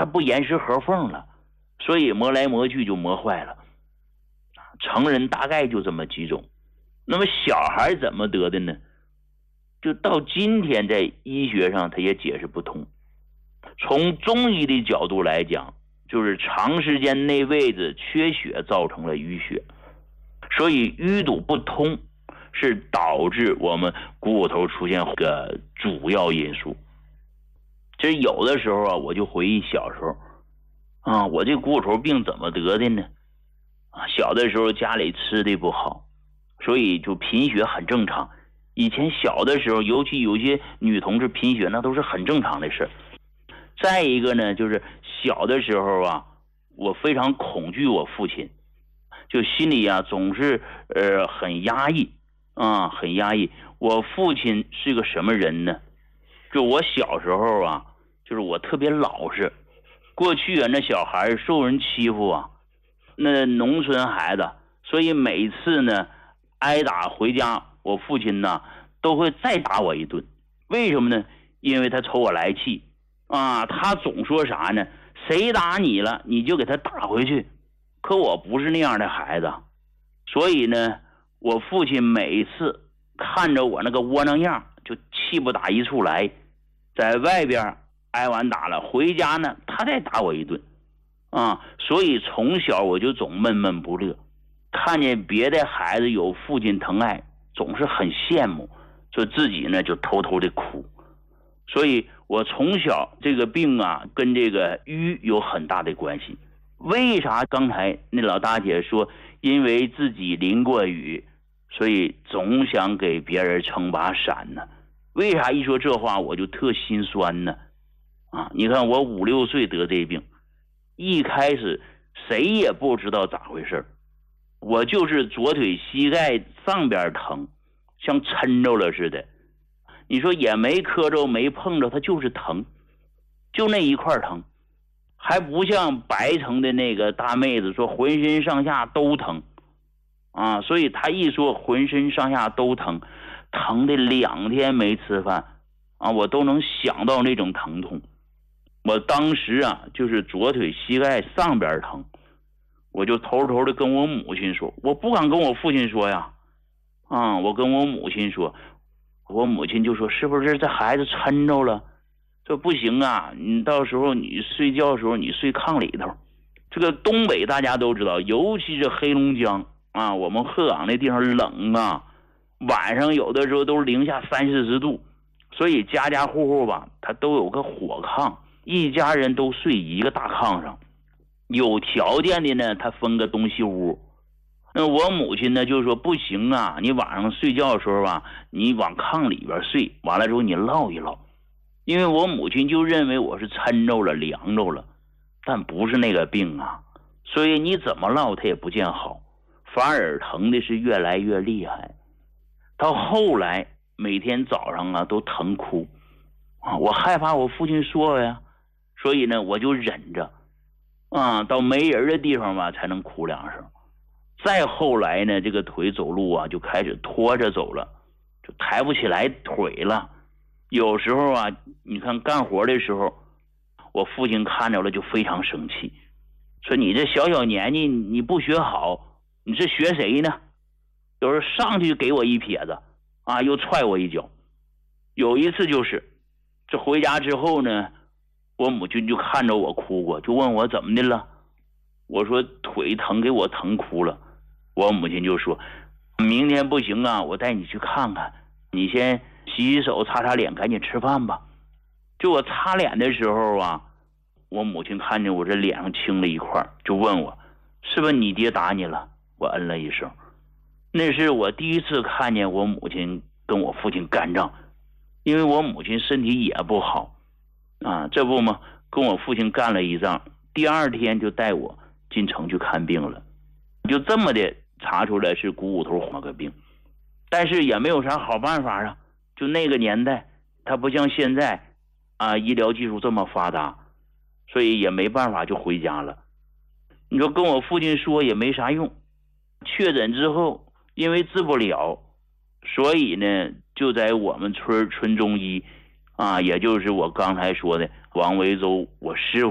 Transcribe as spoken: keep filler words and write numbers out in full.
它不严实合缝了，所以磨来磨去就磨坏了。成人大概就这么几种，那么小孩怎么得的呢？就到今天在医学上它也解释不通。从中医的角度来讲，就是长时间内位子缺血造成了淤血，所以淤堵不通是导致我们股骨头出现个主要因素。其实有的时候啊，我就回忆小时候啊，我这股骨头病怎么得的呢？啊，小的时候家里吃的不好，所以就贫血很正常。以前小的时候，尤其有些女同志贫血，那都是很正常的事。再一个呢，就是小的时候啊，我非常恐惧我父亲，就心里啊总是呃很压抑啊，很压抑。我父亲是个什么人呢？就我小时候啊，就是我特别老实。过去啊，那小孩受人欺负啊，那农村孩子，所以每次呢挨打回家，我父亲呢都会再打我一顿。为什么呢？因为他瞅我来气啊，他总说啥呢？谁打你了，你就给他打回去。可我不是那样的孩子，所以呢，我父亲每次看着我那个窝囊样，就气不打一处来。在外边挨完打了，回家呢，他再打我一顿啊。所以从小我就总闷闷不乐，看见别的孩子有父亲疼爱，总是很羡慕，所以自己呢就偷偷的哭。所以我从小这个病啊，跟这个瘀有很大的关系。为啥刚才那老大姐说，因为自己淋过雨，所以总想给别人撑把伞呢？为啥一说这话我就特心酸呢？啊，你看我五六岁得这病，一开始谁也不知道咋回事，我就是左腿膝盖上边疼，像抻着了似的。你说也没磕着没碰着，它就是疼，就那一块疼，还不像白城的那个大妹子说浑身上下都疼啊。所以她一说浑身上下都疼，疼的两天没吃饭啊，我都能想到那种疼痛。我当时啊，就是左腿膝盖上边疼，我就偷偷的跟我母亲说，我不敢跟我父亲说呀，啊，我跟我母亲说，我母亲就说是不是这孩子抻着了？这不行啊，你到时候你睡觉的时候你睡炕里头。这个东北大家都知道，尤其是黑龙江啊，我们鹤岗那地方冷啊，晚上有的时候都是零下三四十度，所以家家户户吧，他都有个火炕，一家人都睡一个大炕上。有条件的呢，他分个东西屋。那我母亲呢就说不行啊，你晚上睡觉的时候吧，你往炕里边睡，完了之后你落一落。因为我母亲就认为我是抻着了凉着了，但不是那个病啊，所以你怎么落它也不见好，反而疼的是越来越厉害。到后来每天早上啊都疼哭啊，我害怕我父亲说呀，所以呢我就忍着啊，到没人的地方吧才能哭两声。再后来呢，这个腿走路啊就开始拖着走了，就抬不起来腿了。有时候啊，你看干活的时候，我父亲看着了就非常生气，说你这小小年纪你不学好，你是学谁呢？有时候上去给我一撇子啊，又踹我一脚。有一次就是这回家之后呢，我母亲就看着我哭过，就问我怎么的了。我说腿疼，给我疼哭了。我母亲就说明天不行啊，我带你去看看，你先洗洗手擦擦脸，赶紧吃饭吧。就我擦脸的时候啊，我母亲看见我这脸上青了一块，就问我是不是你爹打你了。我嗯了一声。那是我第一次看见我母亲跟我父亲干仗，因为我母亲身体也不好啊，这不嘛跟我父亲干了一仗，第二天就带我进城去看病了，就这么的查出来是股骨头黄个病。但是也没有啥好办法啊，就那个年代它不像现在啊，医疗技术这么发达，所以也没办法就回家了。你说跟我父亲说也没啥用，确诊之后因为治不了，所以呢就在我们村村中医啊，也就是我刚才说的王维洲我师傅